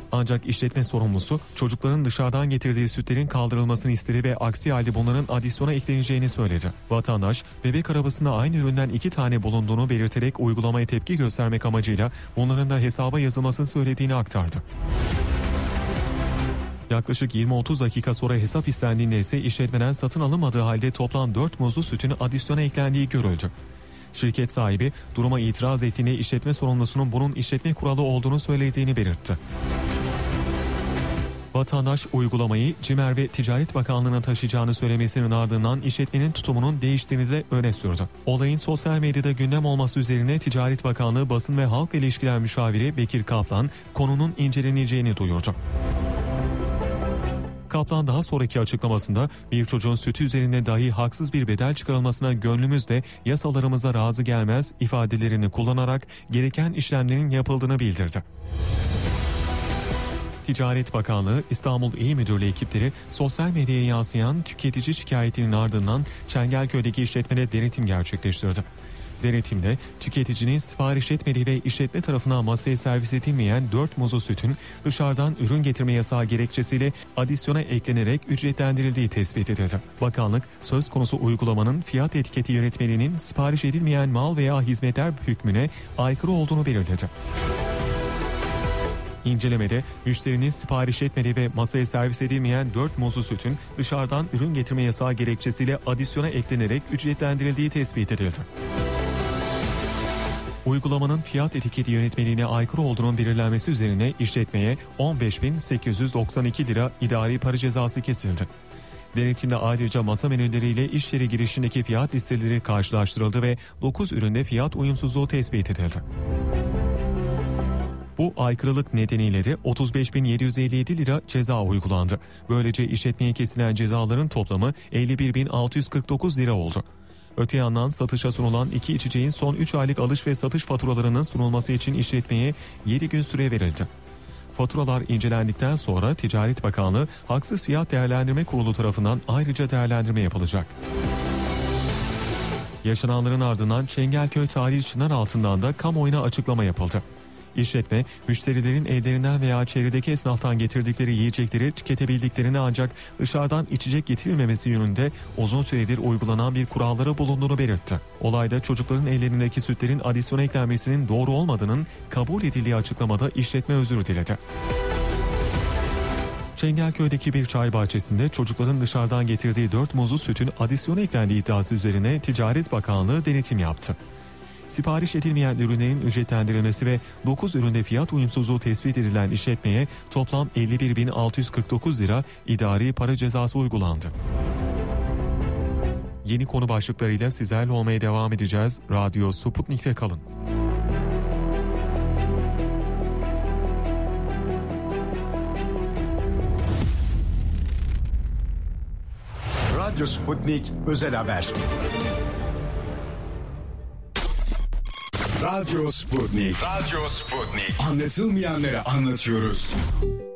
Ancak işletme sorumlusu çocukların dışarıdan getirdiği sütlerin kaldırılmasını istedi ve aksi halde bunların adisyona ekleneceğini söyledi. Vatandaş bebek arabasında aynı üründen 2 tane bulunduğunu belirterek uygulamaya tepki göstermek amacıyla bunların da hesaba yazılmasını söylediğini aktardı. Yaklaşık 20-30 dakika sonra hesap istendiğinde ise işletmeden satın alınmadığı halde toplam 4 muzlu sütün adisyona eklendiği görüldü. Şirket sahibi duruma itiraz ettiğinde işletme sorumlusunun bunun işletme kuralı olduğunu söylediğini belirtti. Vatandaş uygulamayı CİMER ve Ticaret Bakanlığı'na taşıyacağını söylemesinin ardından işletmenin tutumunun değiştiğini de öne sürdü. Olayın sosyal medyada gündem olması üzerine Ticaret Bakanlığı Basın ve Halk İlişkiler Müşaviri Bekir Kaplan konunun inceleneceğini duyurdu. Kaplan daha sonraki açıklamasında bir çocuğun sütü üzerinde dahi haksız bir bedel çıkarılmasına gönlümüz de yasalarımıza razı gelmez ifadelerini kullanarak gereken işlemlerin yapıldığını bildirdi. Ticaret Bakanlığı İstanbul İl Müdürlüğü ekipleri sosyal medyaya yansıyan tüketici şikayetinin ardından Çengelköy'deki işletmede denetim gerçekleştirdi. Denetimde tüketicinin sipariş etmediği ve işletme tarafından masaya servis edilmeyen 4 muzlu sütün dışarıdan ürün getirme yasağı gerekçesiyle adisyona eklenerek ücretlendirildiği tespit edildi. Bakanlık söz konusu uygulamanın fiyat etiketi yönetmeliğinin sipariş edilmeyen mal veya hizmetler hükmüne aykırı olduğunu belirledi. İncelemede müşterinin sipariş etmediği ve masaya servis edilmeyen 4 muzlu sütün dışarıdan ürün getirme yasağı gerekçesiyle adisyona eklenerek ücretlendirildiği tespit edildi. Uygulamanın fiyat etiketi yönetmeliğine aykırı olduğunun belirlenmesi üzerine işletmeye 15.892 lira idari para cezası kesildi. Denetimde ayrıca masa menüleriyle iş yeri girişindeki fiyat listeleri karşılaştırıldı ve 9 üründe fiyat uyumsuzluğu tespit edildi. Bu aykırılık nedeniyle de 35.757 lira ceza uygulandı. Böylece işletmeye kesilen cezaların toplamı 51.649 lira oldu. Öte yandan satışa sunulan 2 içeceğin son 3 aylık alış ve satış faturalarının sunulması için işletmeye 7 gün süre verildi. Faturalar incelendikten sonra Ticaret Bakanlığı Haksız Fiyat Değerlendirme Kurulu tarafından ayrıca değerlendirme yapılacak. Yaşananların ardından Çengelköy Tarihi Çınaraltı'ndan da kamuoyuna açıklama yapıldı. İşletme, müşterilerin evlerinden veya çevredeki esnaftan getirdikleri yiyecekleri tüketebildiklerini ancak dışarıdan içecek getirilmemesi yönünde uzun süredir uygulanan bir kuralları bulunduğunu belirtti. Olayda çocukların ellerindeki sütlerin adisyona eklenmesinin doğru olmadığının kabul edildiği açıklamada işletme özür diledi. Çengelköy'deki bir çay bahçesinde çocukların dışarıdan getirdiği 4 muzlu sütün adisyona eklendiği iddiası üzerine Ticaret Bakanlığı denetim yaptı. Sipariş edilmeyen ürünlerin ücretlendirilmesi ve 9 üründe fiyat uyumsuzluğu tespit edilen işletmeye toplam 51.649 lira idari para cezası uygulandı. Yeni konu başlıklarıyla sizlerle olmaya devam edeceğiz. Radyo Sputnik'te kalın. Radyo Sputnik Özel Haber. Radyo Sputnik. Radyo Sputnik. Anlatılmayanları anlatıyoruz.